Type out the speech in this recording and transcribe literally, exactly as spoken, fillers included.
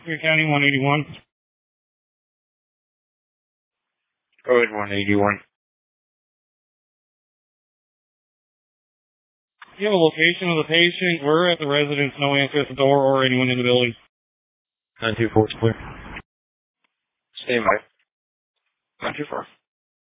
Rockford County, one eighty-one. Code one eighty-one. You have a location of the patient. We're at the residence. No answer at the door or anyone in the building. nine two four is clear. Stand by. nine two four.